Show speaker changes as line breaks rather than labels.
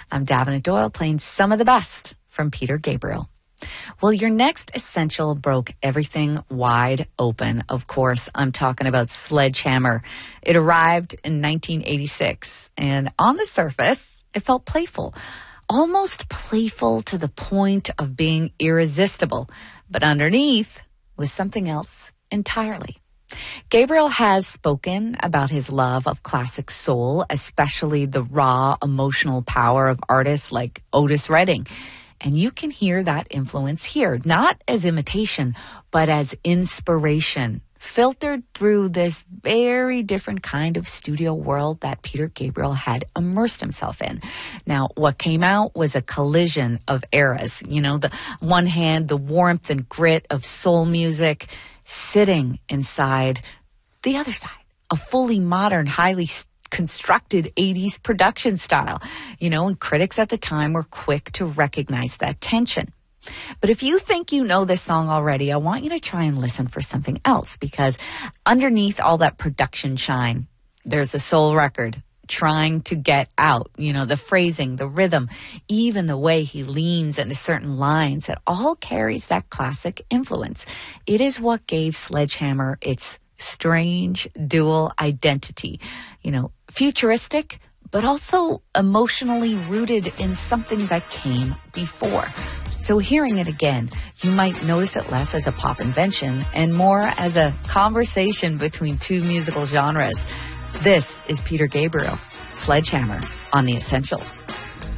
I'm Davina Doyle playing some of the best from Peter Gabriel. Well, your next essential broke everything wide open. Of course, I'm talking about Sledgehammer. It arrived in 1986, and on the surface, it felt playful. Almost playful to the point of being irresistible. But underneath was something else entirely. Gabriel has spoken about his love of classic soul, especially the raw emotional power of artists like Otis Redding. And you can hear that influence here, not as imitation, but as inspiration, filtered through this very different kind of studio world that Peter Gabriel had immersed himself in. Now, what came out was a collision of eras. You know, the one hand, the warmth and grit of soul music sitting inside the other side, a fully modern, highly constructed 80s production style, and critics at the time were quick to recognize that tension. But if you think you know this song already, I want you to try and listen for something else, because underneath all that production shine, there's a soul record trying to get out, the phrasing, the rhythm, even the way he leans into certain lines, it all carries that classic influence. It is what gave Sledgehammer its strange dual identity, futuristic, but also emotionally rooted in something that came before. So hearing it again, you might notice it less as a pop invention and more as a conversation between two musical genres. This is Peter Gabriel, Sledgehammer on The Essentials.